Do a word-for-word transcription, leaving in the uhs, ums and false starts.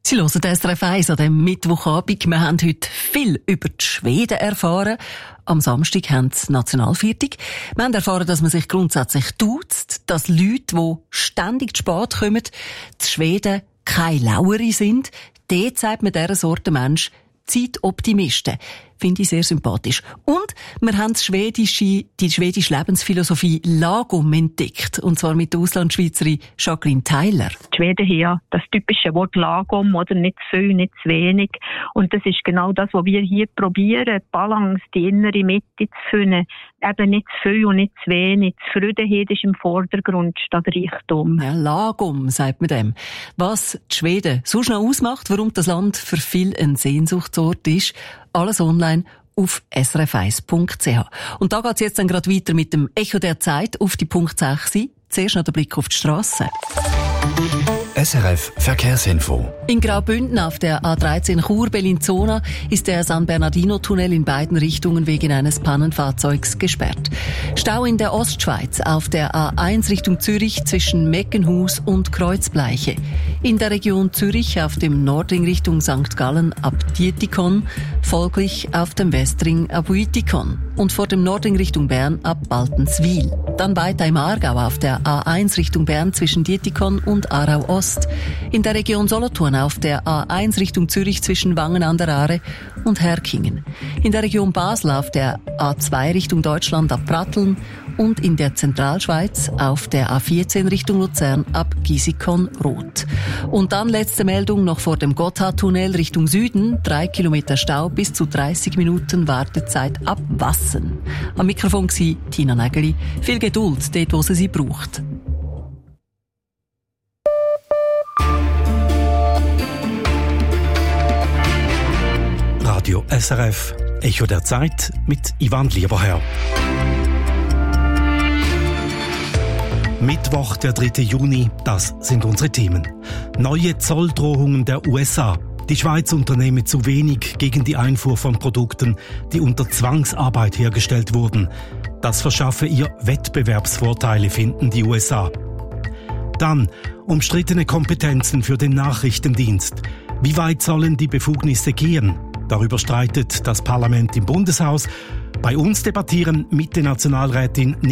Sie hören S R F eins an diesem Mittwochabend. Wir haben heute viel über die Schweden erfahren. Am Samstag haben sie Nationalviertag. Wir haben erfahren, dass man sich grundsätzlich duzt, dass Leute, die ständig zu spät kommen, die Schweden keine Lauere sind. Dort sagt man dieser Sorte Mensch Zeitoptimisten. Finde ich sehr sympathisch. Und wir haben die schwedische, die schwedische Lebensphilosophie Lagom entdeckt. Und zwar mit der Auslandschweizerin Jacqueline Tyler. Die Schweden haben ja das typische Wort Lagom, oder nicht zu viel, nicht zu wenig. Und das ist genau das, was wir hier probieren, die Balance, die innere Mitte zu finden. Eben nicht zu viel und nicht zu wenig. Die Freudenheit ist im Vordergrund statt Reichtum. Ja, Lagom, sagt man dem. Was die Schweden so schnell ausmacht, warum das Land für viele ein Sehnsuchtsort ist, alles online auf s r f eins punkt c h. Und da geht's jetzt dann gerade weiter mit dem Echo der Zeit auf die Punkt sechs. Zuerst noch der Blick auf die Strasse. S R F Verkehrsinfo. In Graubünden auf der A dreizehn Chur-Bellinzona ist der San Bernardino-Tunnel in beiden Richtungen wegen eines Pannenfahrzeugs gesperrt. Stau in der Ostschweiz auf der A eins Richtung Zürich zwischen Meckenhus und Kreuzbleiche. In der Region Zürich auf dem Nordring Richtung Sankt Gallen ab Dietikon, folglich auf dem Westring ab Uitikon und vor dem Nordring Richtung Bern ab Baltenswil. Dann weiter im Aargau auf der A eins Richtung Bern zwischen Dietikon und Aarau Ost. In der Region Solothurn auf der A eins Richtung Zürich zwischen Wangen an der Aare und Herkingen. In der Region Basel auf der A zwei Richtung Deutschland ab Pratteln und in der Zentralschweiz auf der A vierzehn Richtung Luzern ab Gisikon-Roth. Und dann letzte Meldung noch vor dem Gotthardtunnel Richtung Süden. Drei Kilometer Stau, bis zu dreißig Minuten Wartezeit ab Wassen. Am Mikrofon war Tina Nägeli. Viel Geduld, dort wo sie sie braucht. Radio S R F, Echo der Zeit mit Ivan Lieberherr. Mittwoch, der dritte Juni, das sind unsere Themen. Neue Zolldrohungen der U S A. Die Schweiz unternehme zu wenig gegen die Einfuhr von Produkten, die unter Zwangsarbeit hergestellt wurden. Das verschaffe ihr Wettbewerbsvorteile, finden die U S A. Dann umstrittene Kompetenzen für den Nachrichtendienst. Wie weit sollen die Befugnisse gehen? Darüber streitet das Parlament im Bundeshaus. Bei uns debattieren Mitte-Nationalrätin